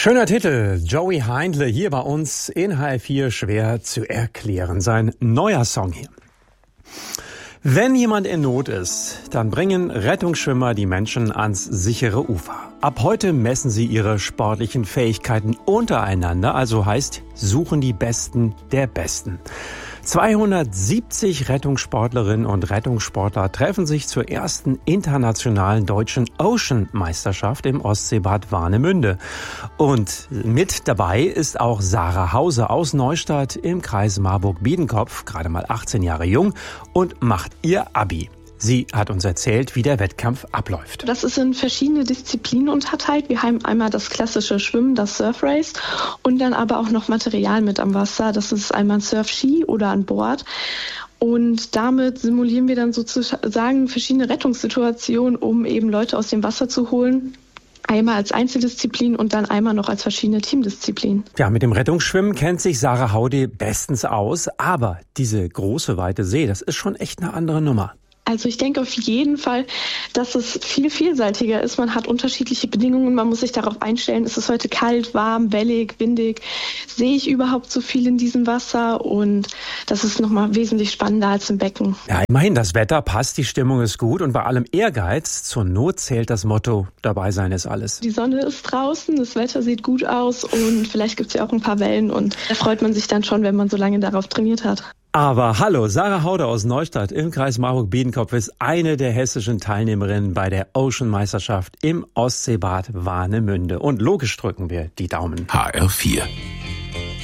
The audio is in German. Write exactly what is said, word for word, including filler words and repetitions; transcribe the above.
Schöner Titel, Joey Heindle hier bei uns in H R vier, schwer zu erklären. Sein neuer Song hier. Wenn jemand in Not ist, dann bringen Rettungsschwimmer die Menschen ans sichere Ufer. Ab heute messen sie ihre sportlichen Fähigkeiten untereinander, also heißt, suchen die Besten der Besten. zweihundertsiebzig Rettungssportlerinnen und Rettungssportler treffen sich zur ersten internationalen deutschen Ocean-Meisterschaft im Ostseebad Warnemünde. Und mit dabei ist auch Sarah Hause aus Neustadt im Kreis Marburg-Biedenkopf, gerade mal achtzehn Jahre jung und macht ihr Abi. Sie hat uns erzählt, wie der Wettkampf abläuft. Das ist in verschiedene Disziplinen unterteilt. Wir haben einmal das klassische Schwimmen, das Surf Race, und dann aber auch noch Material mit am Wasser. Das ist einmal ein Surfski oder ein Board. Und damit simulieren wir dann sozusagen verschiedene Rettungssituationen, um eben Leute aus dem Wasser zu holen. Einmal als Einzeldisziplin und dann einmal noch als verschiedene Teamdisziplinen. Ja, mit dem Rettungsschwimmen kennt sich Sarah Haude bestens aus. Aber diese große, weite See, das ist schon echt eine andere Nummer. Also ich denke auf jeden Fall, dass es viel vielseitiger ist. Man hat unterschiedliche Bedingungen, man muss sich darauf einstellen, ist es heute kalt, warm, wellig, windig, sehe ich überhaupt so viel in diesem Wasser, und das ist nochmal wesentlich spannender als im Becken. Ja, immerhin, das Wetter passt, die Stimmung ist gut und bei allem Ehrgeiz, zur Not zählt das Motto, dabei sein ist alles. Die Sonne ist draußen, das Wetter sieht gut aus und vielleicht gibt es ja auch ein paar Wellen, und da freut man sich dann schon, wenn man so lange darauf trainiert hat. Aber hallo, Sarah Haude aus Neustadt im Kreis Marburg-Biedenkopf ist eine der hessischen Teilnehmerinnen bei der Ocean-Meisterschaft im Ostseebad Warnemünde. Und logisch drücken wir die Daumen. H R vier